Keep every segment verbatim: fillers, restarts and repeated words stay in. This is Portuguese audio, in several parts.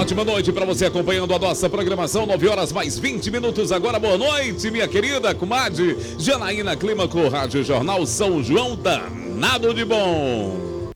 ótima noite para você acompanhando a nossa programação, nove horas mais vinte minutos agora. Boa noite, minha querida comadre Janaína Clímaco, Rádio Jornal São João, danado de bom.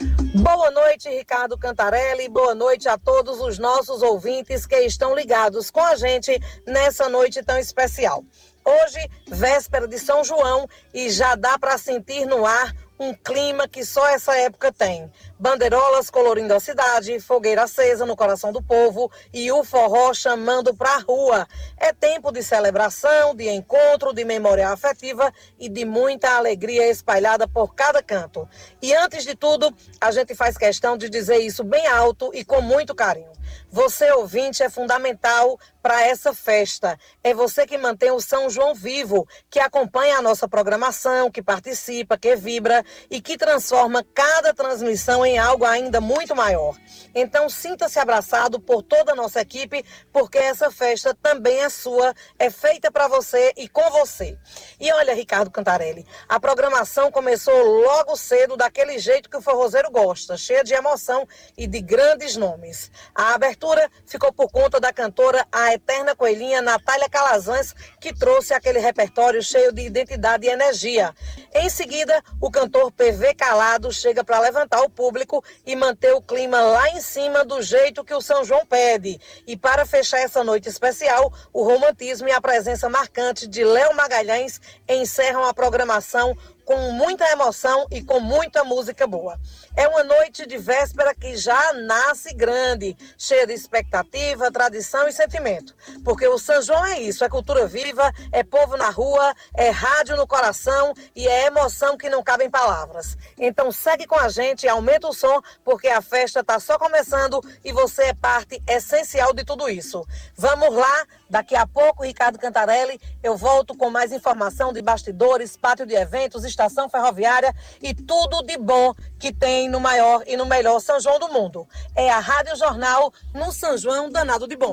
Boa noite, Ricardo Cantarelli, boa noite a todos os nossos ouvintes que estão ligados com a gente nessa noite tão especial. Hoje, véspera de São João, e já dá para sentir no ar um clima que só essa época tem. Bandeirolas colorindo a cidade, fogueira acesa no coração do povo e o forró chamando pra rua. É tempo de celebração, de encontro, de memória afetiva e de muita alegria espalhada por cada canto. E antes de tudo, a gente faz questão de dizer isso bem alto e com muito carinho. Você, ouvinte, é fundamental para essa festa. É você que mantém o São João vivo, que acompanha a nossa programação, que participa, que vibra e que transforma cada transmissão em algo ainda muito maior. Então, sinta-se abraçado por toda a nossa equipe, porque essa festa também é sua, é feita para você e com você. E olha, Ricardo Cantarelli, a programação começou logo cedo, daquele jeito que o forrozeiro gosta, cheia de emoção e de grandes nomes. A abertura ficou por conta da cantora, a eterna coelhinha Natália Calazans, que trouxe aquele repertório cheio de identidade e energia. Em seguida, o cantor P V Calado chega para levantar o público e manter o clima lá em cima do jeito que o São João pede. E para fechar essa noite especial, o romantismo e a presença marcante de Léo Magalhães encerram a programação com muita emoção e com muita música boa. É uma noite de véspera que já nasce grande, cheia de expectativa, tradição e sentimento. Porque o São João é isso, é cultura viva, é povo na rua, é rádio no coração e é emoção que não cabe em palavras. Então segue com a gente, aumenta o som, porque a festa está só começando e você é parte essencial de tudo isso. Vamos lá, daqui a pouco, Ricardo Cantarelli, eu volto com mais informação de bastidores, pátio de eventos, estação ferroviária e tudo de bom que tem no maior e no melhor São João do mundo. É a Rádio Jornal no São João danado de bom.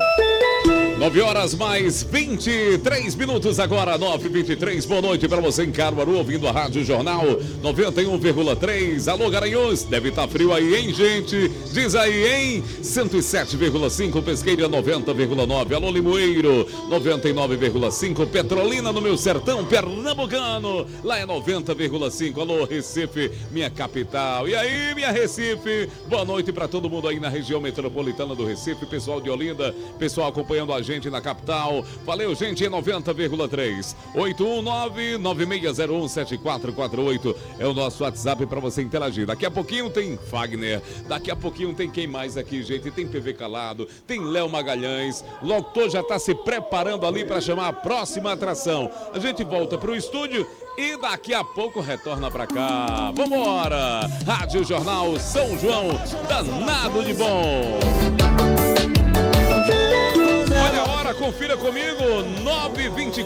nove horas mais vinte e três minutos agora, nove e vinte e três. Boa noite para você em Caruaru, ouvindo a Rádio Jornal noventa e um vírgula três. Alô, Garanhuns, deve estar frio aí, hein, gente? Diz aí, hein? cento e sete vírgula cinco, Pesqueira noventa vírgula nove. Alô, Limoeiro, noventa e nove vírgula cinco. Petrolina no meu sertão pernambucano, lá é noventa vírgula cinco. Alô, Recife, minha capital. E aí, minha Recife? Boa noite para todo mundo aí na região metropolitana do Recife, pessoal de Olinda, pessoal acompanhando a gente na capital. Valeu, gente, em noventa vírgula três. oito um nove, nove seis zero um, sete quatro quatro oito é o nosso WhatsApp para você interagir. Daqui a pouquinho tem Fagner, daqui a pouquinho tem quem mais aqui, gente? Tem P V Calado, tem Léo Magalhães. Locutor já está se preparando ali para chamar a próxima atração. A gente volta para o estúdio e daqui a pouco retorna pra cá. Vambora! Rádio Jornal São João, danado de bom. Olha a hora, confira comigo, nove e vinte e quatro.